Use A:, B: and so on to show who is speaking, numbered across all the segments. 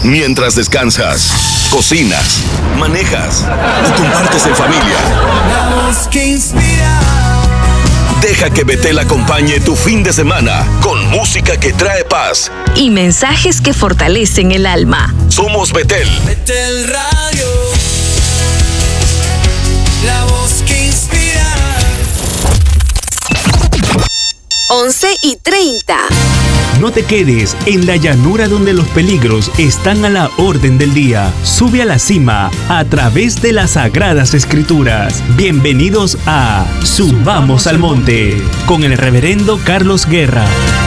A: Mientras descansas, cocinas, manejas o compartes en familia.
B: La voz que inspira.
A: Deja que Betel acompañe tu fin de semana con música que trae paz
C: y mensajes que fortalecen el alma.
A: Somos Betel.
B: Betel Radio. La voz que inspira.
C: 11:30.
D: No te quedes en la llanura donde los peligros están a la orden del día. Sube a la cima a través de las Sagradas Escrituras. Bienvenidos a Subamos al Monte con el reverendo Carlos Guerra.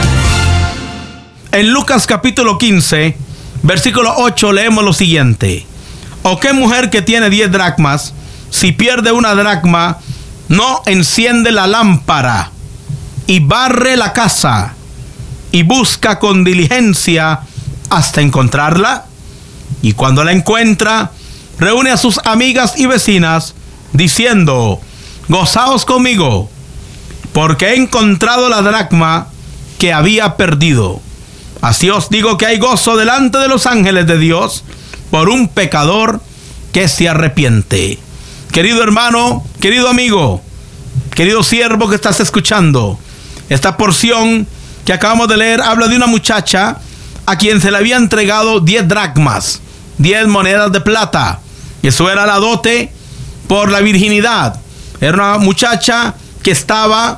E: En Lucas capítulo 15, versículo 8 leemos lo siguiente. ¿O qué mujer que tiene 10 dracmas, si pierde una dracma, no enciende la lámpara y barre la casa y busca con diligencia hasta encontrarla? Y cuando la encuentra, reúne a sus amigas y vecinas, diciendo: gozaos conmigo, porque he encontrado la dracma que había perdido. Así os digo que hay gozo delante de los ángeles de Dios por un pecador que se arrepiente. Querido hermano, querido amigo, querido siervo que estás escuchando, esta porción que acabamos de leer habla de una muchacha a quien se le había entregado 10 dracmas, 10 monedas de plata. Eso era la dote por la virginidad. Era una muchacha que estaba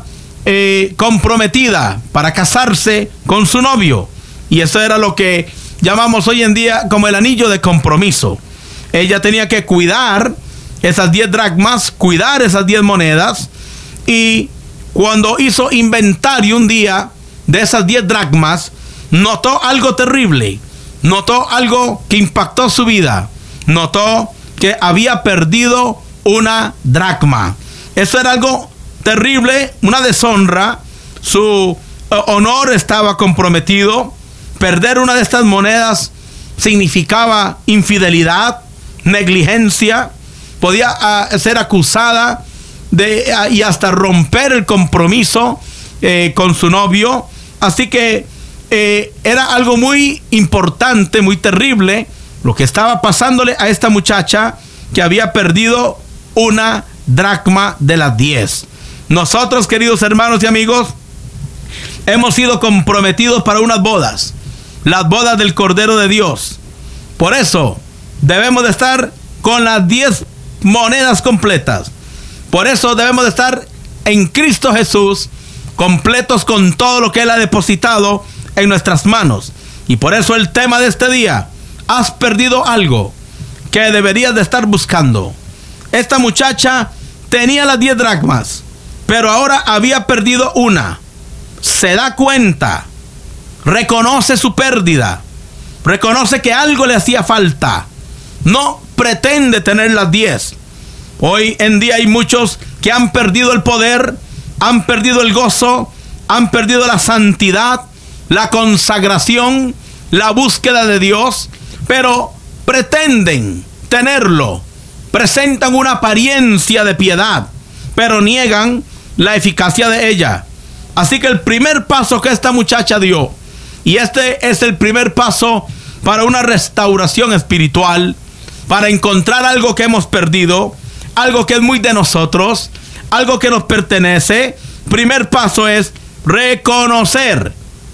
E: comprometida para casarse con su novio. Y eso era lo que llamamos hoy en día como el anillo de compromiso. Ella tenía que cuidar esas 10 dracmas, cuidar esas 10 monedas. Y cuando hizo inventario un día de esas 10 dracmas, notó algo terrible. Notó algo que impactó su vida. Notó que había perdido una dracma. Eso era algo terrible, una deshonra. Su honor estaba comprometido. Perder una de estas monedas significaba infidelidad, negligencia. Podía ser acusada y hasta romper el compromiso con su novio. Así que era algo muy importante, muy terrible lo que estaba pasándole a esta muchacha que había perdido una dracma de las 10. Nosotros, queridos hermanos y amigos, hemos sido comprometidos para unas bodas, las bodas del Cordero de Dios. Por eso debemos de estar con las 10 monedas completas. Por eso debemos de estar en Cristo Jesús, completos con todo lo que Él ha depositado en nuestras manos. Y por eso el tema de este día: has perdido algo que deberías de estar buscando. Esta muchacha tenía las 10 dracmas, pero ahora había perdido una. Se da cuenta, reconoce su pérdida, reconoce que algo le hacía falta. No pretende tener las 10. Hoy en día hay muchos que han perdido el poder, han perdido el gozo, han perdido la santidad, la consagración, la búsqueda de Dios, pero pretenden tenerlo. Presentan una apariencia de piedad, pero niegan la eficacia de ella. Así que el primer paso que esta muchacha dio, y este es el primer paso para una restauración espiritual, para encontrar algo que hemos perdido, algo que es muy de nosotros, algo que nos pertenece. Primer paso es reconocer,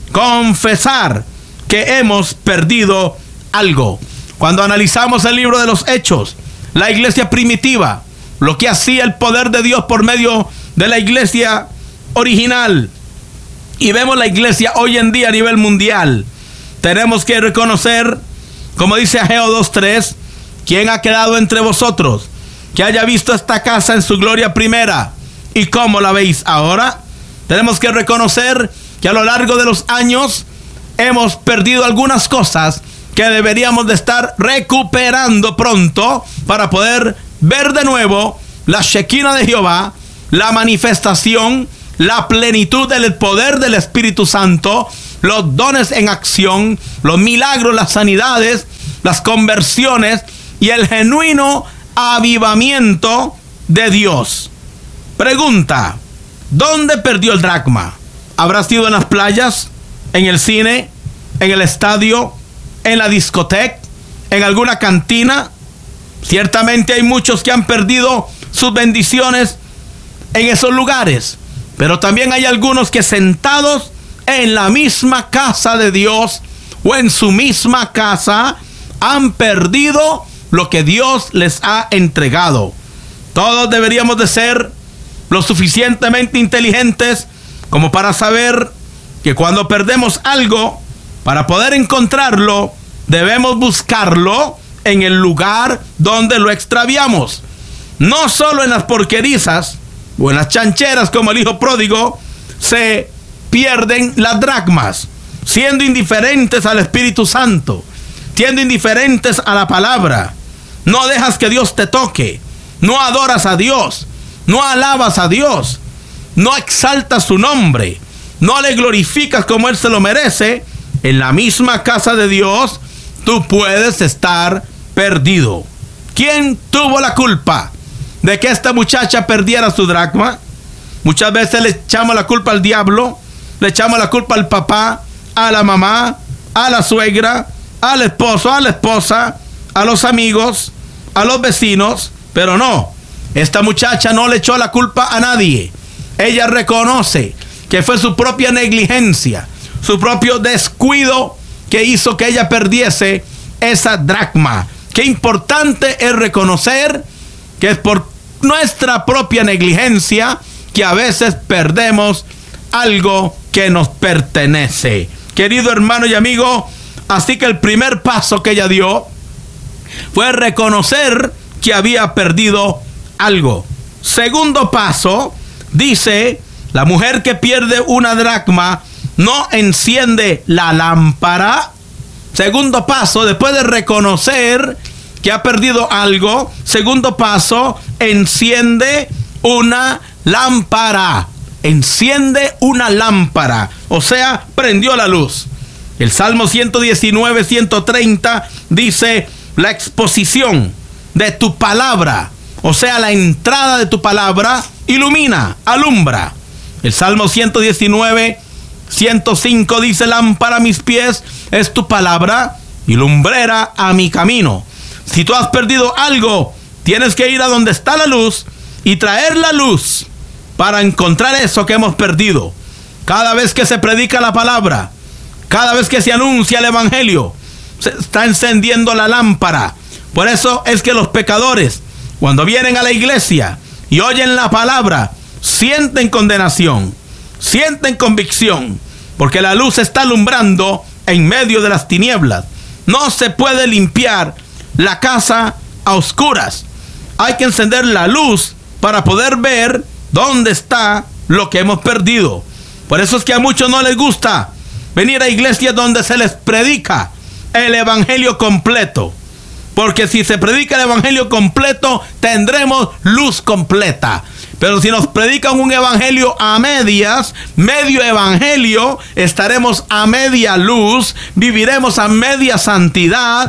E: confesar que hemos perdido algo. Cuando analizamos el libro de los Hechos, la iglesia primitiva, lo que hacía el poder de Dios por medio de la iglesia original, y vemos la iglesia hoy en día a nivel mundial, tenemos que reconocer, como dice Ageo 2:3, ¿quién ha quedado entre vosotros que haya visto esta casa en su gloria primera? ¿Y cómo la veis ahora? Tenemos que reconocer que a lo largo de los años hemos perdido algunas cosas que deberíamos de estar recuperando pronto para poder ver de nuevo la Shekinah de Jehová, la manifestación, la plenitud del poder del Espíritu Santo, los dones en acción, los milagros, las sanidades, las conversiones y el genuino avivamiento de Dios. Pregunta: ¿dónde perdió el dracma? ¿Habrá sido en las playas, en el cine, en el estadio, en la discoteca, en alguna cantina. Ciertamente hay muchos que han perdido sus bendiciones en esos lugares. Pero también hay algunos que sentados en la misma casa de Dios o en su misma casa han perdido lo que Dios les ha entregado. Todos deberíamos de ser lo suficientemente inteligentes como para saber que cuando perdemos algo, para poder encontrarlo, debemos buscarlo en el lugar donde lo extraviamos. No solo en las porquerizas o en las chancheras como el hijo pródigo se pierden las dracmas, siendo indiferentes al Espíritu Santo, siendo indiferentes a la palabra. No dejas que Dios te toque, no adoras a Dios, no alabas a Dios, no exaltas su nombre, no le glorificas como Él se lo merece. En la misma casa de Dios tú puedes estar perdido. ¿Quién tuvo la culpa de que esta muchacha perdiera su dracma? Muchas veces le echamos la culpa al diablo, le echamos la culpa al papá, a la mamá, a la suegra, al esposo, a la esposa, a los amigos, a los vecinos. Pero no, esta muchacha no le echó la culpa a nadie. Ella reconoce que fue su propia negligencia, su propio descuido que hizo que ella perdiese esa dracma. Qué importante es reconocer que es por nuestra propia negligencia que a veces perdemos algo que nos pertenece. Querido hermano y amigo, así que el primer paso que ella dio fue reconocer que había perdido algo. Segundo paso, dice, la mujer que pierde una dracma no enciende la lámpara. Segundo paso, después de reconocer que ha perdido algo, segundo paso, enciende una lámpara. Enciende una lámpara, o sea, prendió la luz. El Salmo 119, 130 dice, la exposición de tu palabra, o sea, la entrada de tu palabra, ilumina, alumbra. El Salmo 119, 105 dice, lámpara a mis pies es tu palabra y lumbrera a mi camino. Si tú has perdido algo, tienes que ir a donde está la luz y traer la luz para encontrar eso que hemos perdido. Cada vez que se predica la palabra, cada vez que se anuncia el evangelio, se está encendiendo la lámpara. Por eso es que los pecadores, cuando vienen a la iglesia y oyen la palabra, sienten condenación, sienten convicción, porque la luz está alumbrando en medio de las tinieblas. No se puede limpiar la casa a oscuras. Hay que encender la luz para poder ver dónde está lo que hemos perdido. Por eso es que a muchos no les gusta venir a iglesias donde se les predica el evangelio completo. Porque si se predica el evangelio completo, tendremos luz completa. Pero si nos predican un evangelio a medias, medio evangelio, estaremos a media luz, viviremos a media santidad,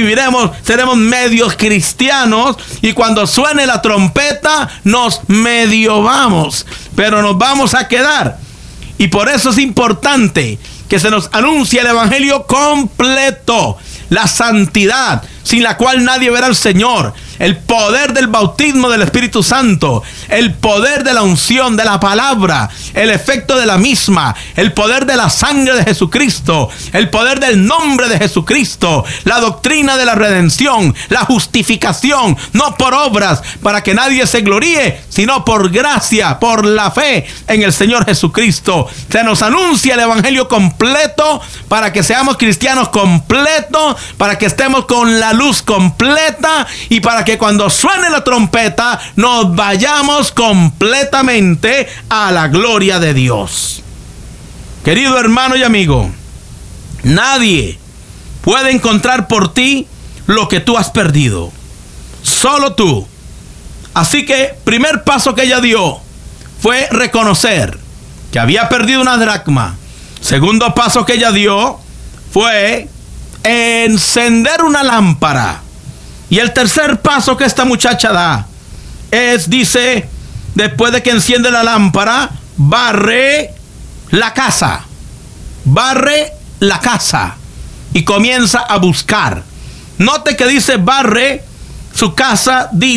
E: seremos medios cristianos, y cuando suene la trompeta nos medio vamos, pero nos vamos a quedar. Y por eso es importante que se nos anuncie el evangelio completo, la santidad sin la cual nadie verá al Señor, el poder del bautismo del Espíritu Santo, el poder de la unción de la palabra, el efecto de la misma, el poder de la sangre de Jesucristo, el poder del nombre de Jesucristo, la doctrina de la redención, la justificación, no por obras para que nadie se gloríe, sino por gracia, por la fe en el Señor Jesucristo. Se nos anuncia el evangelio completo para que seamos cristianos completos, para que estemos con la luz completa y para que cuando suene la trompeta nos vayamos completamente a la gloria de Dios. Querido hermano y amigo, nadie puede encontrar por ti lo que tú has perdido, solo tú. Así que primer paso que ella dio fue reconocer que había perdido una dracma. Segundo paso que ella dio fue encender una lámpara. Y el tercer paso que esta muchacha da es, dice, después de que enciende la lámpara, barre la casa y comienza a buscar. Note que dice barre su casa,